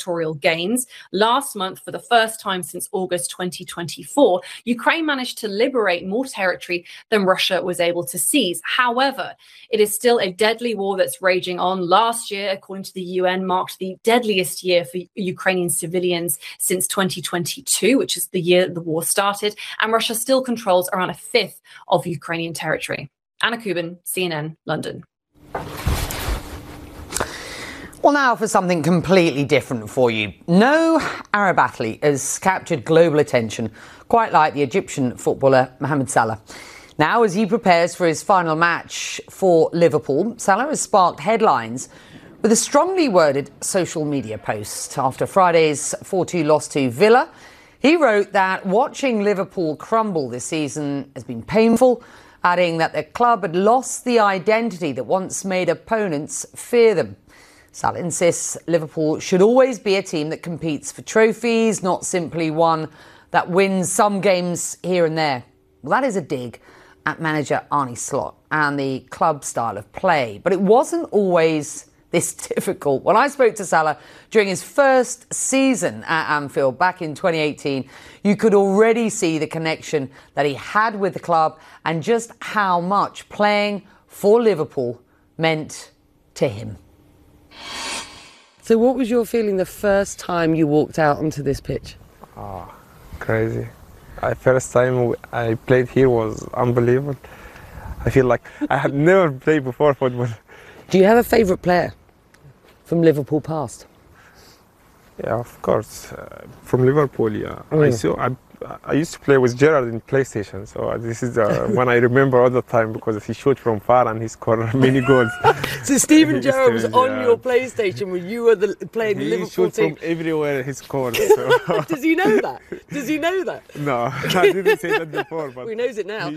territorial gains. Last month, for the first time since August 2024, Ukraine managed to liberate more territory than Russia was able to seize. However, it is still a deadly war that's raging on. Last year, according to the UN, marked the deadliest year for Ukrainian civilians since 2022, which is the year the war started, and Russia still controls around a fifth of Ukrainian territory. Anna Kubin, CNN, London. Well, now for something completely different for you. No Arab athlete has captured global attention quite like the Egyptian footballer Mohamed Salah. Now, as he prepares for his final match for Liverpool, Salah has sparked headlines with a strongly worded social media post. After Friday's 4-2 loss to Villa, he wrote that watching Liverpool crumble this season has been painful, adding that the club had lost the identity that once made opponents fear them. Salah insists Liverpool should always be a team that competes for trophies, not simply one that wins some games here and there. Well, that is a dig at manager Arne Slot and the club style of play. But it wasn't always this difficult. When I spoke to Salah during his first season at Anfield back in 2018, you could already see the connection that he had with the club and just how much playing for Liverpool meant to him. So what was your feeling the first time you walked out onto this pitch? Oh, crazy. The first time I played here was unbelievable. I feel like I had never played before football. Do you have a favourite player from Liverpool past? Yeah, of course. From Liverpool, yeah. I used to play with Gerrard in PlayStation, so this is one I remember all the time because he shot from far and he scored many goals. So Steven Gerrard was on your PlayStation when you were playing the Liverpool team? He shot from everywhere he scored. So. Does he know that? Does he know that? No, I didn't say that before. But well, he knows it now.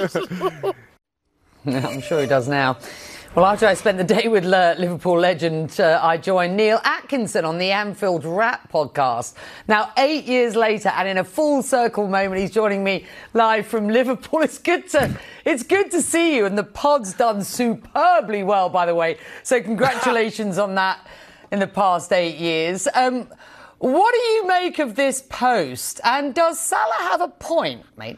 I'm sure he does now. Well, after I spent the day with Liverpool legend, I joined Neil Atkinson on the Anfield Wrap podcast. Now, 8 years later, and in a full circle moment, he's joining me live from Liverpool. It's good to see you, and the pod's done superbly well, by the way. So congratulations on that in the past 8 years. What do you make of this post? And does Salah have a point, mate?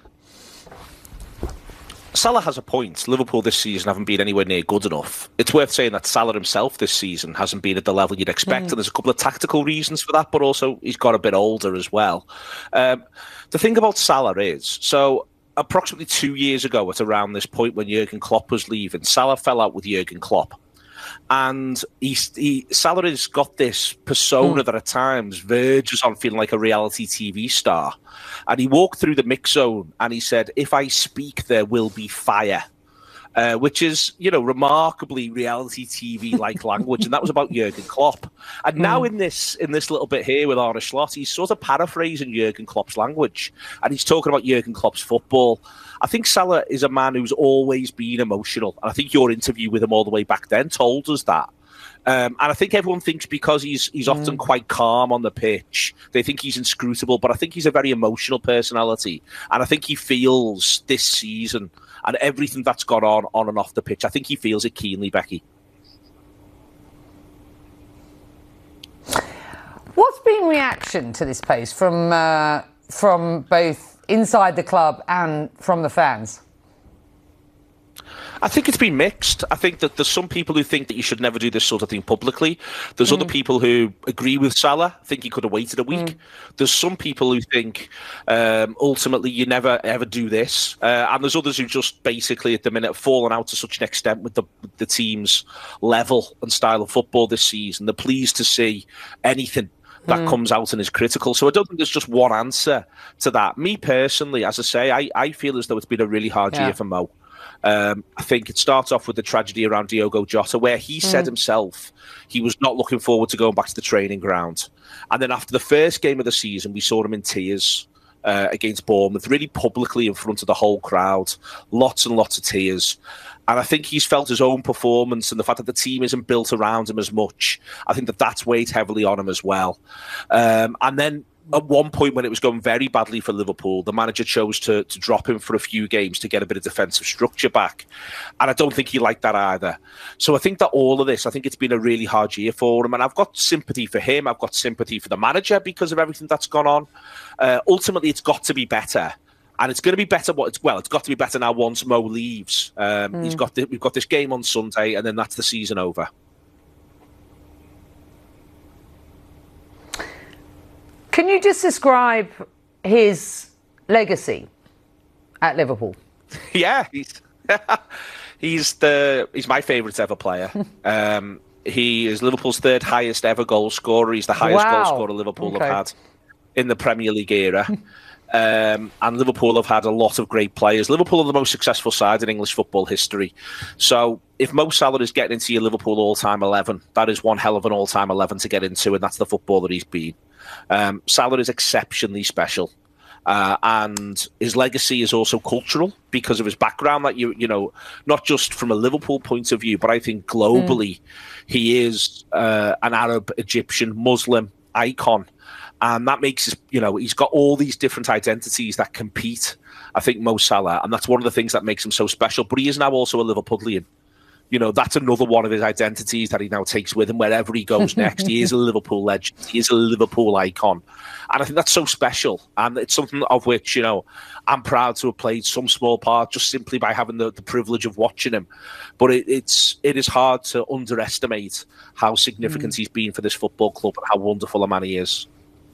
Salah has a point. Liverpool this season haven't been anywhere near good enough. It's worth saying that Salah himself this season hasn't been at the level you'd expect, and there's a couple of tactical reasons for that, but also he's got a bit older as well. The thing about Salah is, so approximately 2 years ago at around this point when Jurgen Klopp was leaving, Salah fell out with Jurgen Klopp. And Salah has got this persona that at times verges on feeling like a reality TV star. And he walked through the mix zone and he said, "If I speak, there will be fire." Which is, remarkably reality TV-like language, and that was about Jurgen Klopp. And now in this little bit here with Arne Slot, he's sort of paraphrasing Jurgen Klopp's language, and he's talking about Jurgen Klopp's football. I think Salah is a man who's always been emotional, and I think your interview with him all the way back then told us that. And I think everyone thinks because he's often quite calm on the pitch, they think he's inscrutable, but I think he's a very emotional personality, and I think he feels this season and everything that's gone on and off the pitch. I think he feels it keenly, Becky. What's been reaction to this post from both inside the club and from the fans? I think it's been mixed. I think that there's some people who think that you should never do this sort of thing publicly. There's other people who agree with Salah, think he could have waited a week. There's some people who think ultimately you never ever do this. And there's others who just basically at the minute have fallen out to such an extent with the team's level and style of football this season. They're pleased to see anything that comes out and is critical. So I don't think there's just one answer to that. Me personally, as I say, I feel as though it's been a really hard year for Mo. I think it starts off with the tragedy around Diogo Jota, where he said himself he was not looking forward to going back to the training ground. And then after the first game of the season, we saw him in tears against Bournemouth, really publicly in front of the whole crowd. Lots and lots of tears. And I think he's felt his own performance and the fact that the team isn't built around him as much. I think that's weighed heavily on him as well. And then at one point when it was going very badly for Liverpool, the manager chose to drop him for a few games to get a bit of defensive structure back. And I don't think he liked that either. So I think that all of this, I think it's been a really hard year for him. And I've got sympathy for him. I've got sympathy for the manager because of everything that's gone on. Ultimately, it's got to be better. And it's going to be better. It's got to be better now once Mo leaves. We've got this game on Sunday, and then that's the season over. Can you just describe his legacy at Liverpool? Yeah, he's my favourite ever player. He is Liverpool's third highest ever goal scorer. He's the highest goal scorer Liverpool have had in the Premier League era. And Liverpool have had a lot of great players. Liverpool are the most successful side in English football history. So if Mo Salah is getting into your Liverpool all-time 11, that is one hell of an all-time 11 to get into, and that's the footballer he's been. Salah is exceptionally special. And his legacy is also cultural because of his background, that you know, not just from a Liverpool point of view, but I think globally he is an Arab, Egyptian, Muslim icon. And that makes, he's got all these different identities that compete, I think, Mo Salah. And that's one of the things that makes him so special. But he is now also a Liverpudlian. That's another one of his identities that he now takes with him wherever he goes next. He is a Liverpool legend. He is a Liverpool icon. And I think that's so special. And it's something of which, I'm proud to have played some small part just simply by having the privilege of watching him. But it is hard to underestimate how significant he's been for this football club and how wonderful a man he is.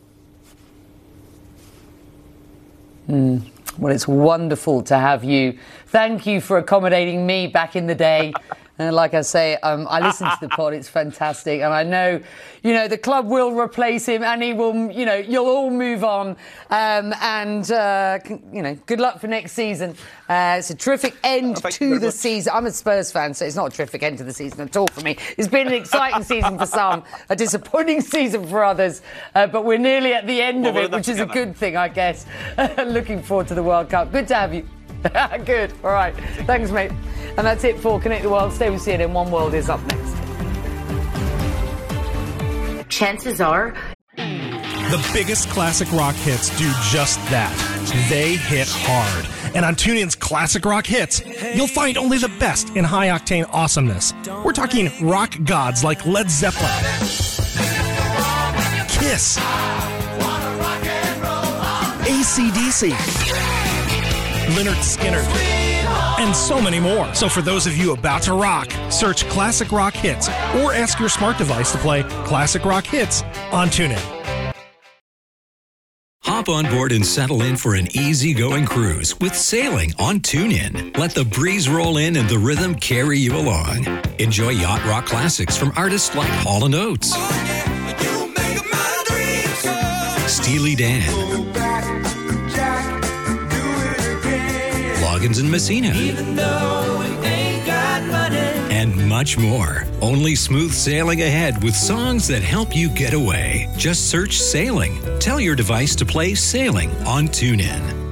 Well, it's wonderful to have you. Thank you for accommodating me back in the day. And like I say, I listen to the pod. It's fantastic. And I know, the club will replace him and he will, you'll all move on. Good luck for next season. It's a terrific end to the season. I'm a Spurs fan, so it's not a terrific end to the season at all for me. It's been an exciting season for some, a disappointing season for others. But we're nearly at the end of it, which is a good thing, I guess. Looking forward to the World Cup. Good to have you. Good. All right. Thanks, mate. And that's it for Connect the World. Stay with CNN. One World is up next. Chances are the biggest classic rock hits do just that. They hit hard. And on TuneIn's Classic Rock Hits, you'll find only the best in high-octane awesomeness. We're talking rock gods like Led Zeppelin, Kiss, AC/DC, Lynyrd Skynyrd, and so many more. So for those of you about to rock, search Classic Rock Hits or ask your smart device to play Classic Rock Hits on TuneIn. Hop on board and settle in for an easygoing cruise with sailing on TuneIn. Let the breeze roll in and the rhythm carry you along. Enjoy yacht rock classics from artists like Hall & Oates, Steely Dan, Loggins and Messina, and much more. Only smooth sailing ahead with songs that help you get away. Just search Sailing. Tell your device to play Sailing on TuneIn.